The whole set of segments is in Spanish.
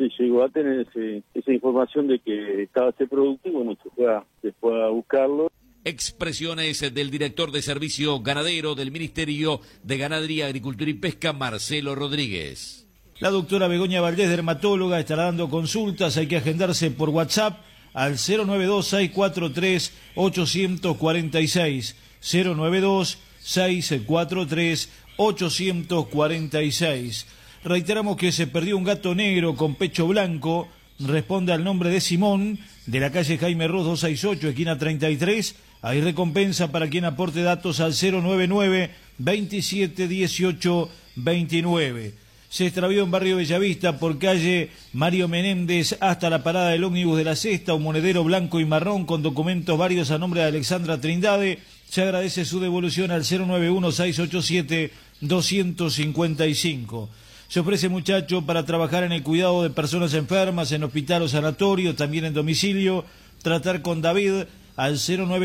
se llegó a tener esa información de que estaba ese producto y bueno, se fue a buscarlo. Expresiones del director de Servicio Ganadero del Ministerio de Ganadería, Agricultura y Pesca, Marcelo Rodríguez. La doctora Begoña Valdés, dermatóloga, estará dando consultas. Hay que agendarse por WhatsApp al 092-643-846. 092-643-846. Reiteramos que se perdió un gato negro con pecho blanco. Responde al nombre de Simón, de la calle Jaime Ross 268, esquina 33. Hay recompensa para quien aporte datos al 099-2718-29. Se extravió en barrio Bellavista por calle Mario Menéndez hasta la parada del ómnibus de la Sexta, un monedero blanco y marrón con documentos varios a nombre de Alexandra Trindade. Se agradece su devolución al 091-687-255. Se ofrece, muchacho, para trabajar en el cuidado de personas enfermas, en hospital o sanatorio, también en domicilio. Tratar con David al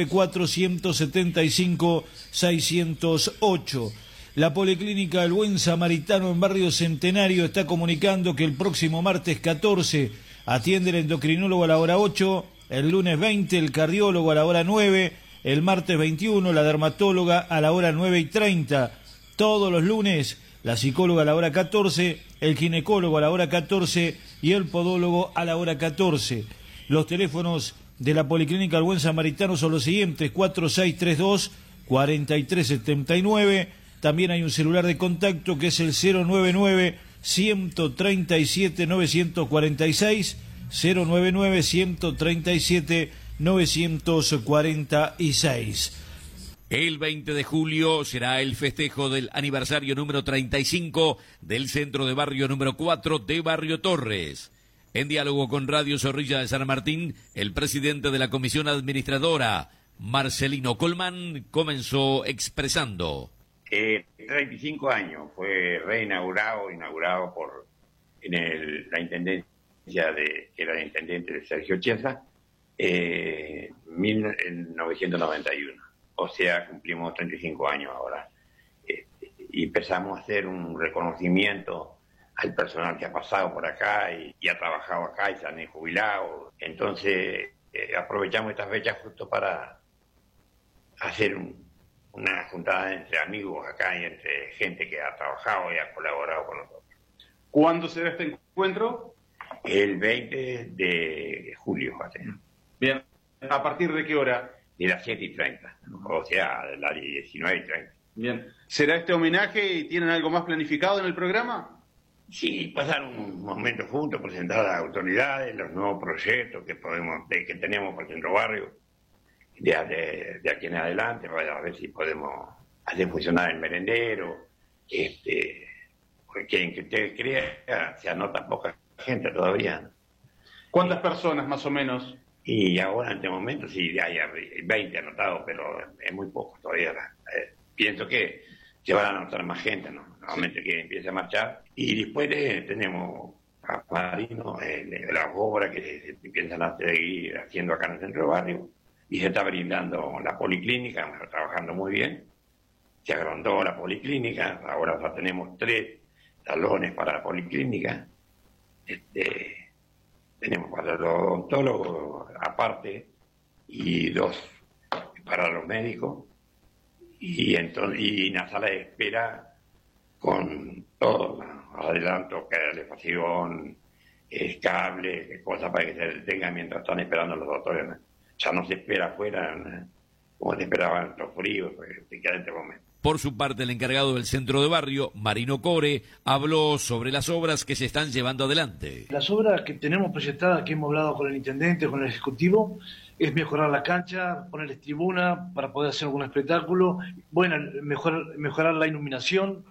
094-175-608. La Policlínica El Buen Samaritano en Barrio Centenario está comunicando que el próximo martes 14 atiende el endocrinólogo a la hora 8, el lunes 20 el cardiólogo a la hora 9, el martes 21 la dermatóloga a la hora 9:30, todos los lunes la psicóloga a la hora 14, el ginecólogo a la hora 14 y el podólogo a la hora 14. Los teléfonos de la Policlínica El Buen Samaritano son los siguientes: 4632-4379. También hay un celular de contacto que es el 099-137-946, 099-137-946. El 20 de julio será el festejo del aniversario número 35 del Centro de Barrio número 4 de Barrio Torres. En diálogo con Radio Zorrilla de San Martín, el presidente de la comisión administradora, Marcelino Colmán, comenzó expresando. 35 años, fue inaugurado la intendencia que era el intendente de Sergio Chiesa, en 1991. O sea, cumplimos 35 años ahora. Y empezamos a hacer un reconocimiento al personal que ha pasado por acá y ha trabajado acá y se han jubilado. Entonces, aprovechamos esta fecha justo para hacer una juntada entre amigos acá y entre gente que ha trabajado y ha colaborado con nosotros. ¿Cuándo será este encuentro? El 20 de julio. Bien, ¿a partir de qué hora? De las 7:30, o sea, de las 19:30. Bien, ¿será este homenaje y tienen algo más planificado en el programa? Sí, pasar un momento juntos, presentar a las autoridades, los nuevos proyectos que tenemos por el Centro Barrio, de aquí en adelante, a ver si podemos hacer funcionar el merendero, porque en que usted crea, se anota poca gente todavía. ¿Cuántas personas más o menos? Y ahora en este momento sí hay 20 anotados, pero es muy poco todavía. Pienso que se van a anotar más gente, ¿no? Normalmente que empiece a marchar. Y después tenemos a Marino, las obras que se empiezan a seguir haciendo acá en el Centro de Barrio. Y se está brindando la policlínica, está trabajando muy bien. Se agrandó la policlínica, ahora ya tenemos 3 salones para la policlínica. Tenemos para los odontólogos aparte y 2 para los médicos. Y una sala de espera con todo, adelanto, calefacción, cable, cosas para que se detengan mientras están esperando los doctores, ¿no? Ya no se espera afuera, ¿no? Como se esperaba en los fríos, que queda en este momento. Por su parte, el encargado del Centro de Barrio, Marino Core, habló sobre las obras que se están llevando adelante. Las obras que tenemos proyectadas, que hemos hablado con el intendente, con el ejecutivo, es mejorar la cancha, ponerles tribuna para poder hacer algún espectáculo, bueno, mejorar la iluminación,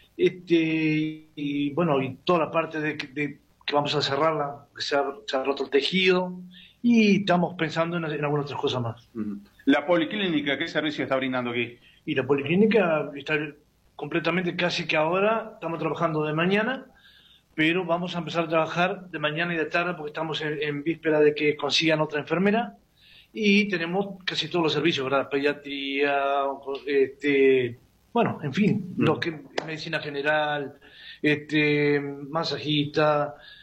y bueno, y toda la parte de que vamos a cerrarla, que se ha roto el tejido, y estamos pensando en algunas otras cosas más. La policlínica, ¿qué servicio está brindando aquí? Y la policlínica está completamente, casi que ahora, estamos trabajando de mañana, pero vamos a empezar a trabajar de mañana y de tarde porque estamos en víspera de que consigan otra enfermera y tenemos casi todos los servicios, ¿verdad? Pediatría, bueno, en fin, lo que medicina general, masajista,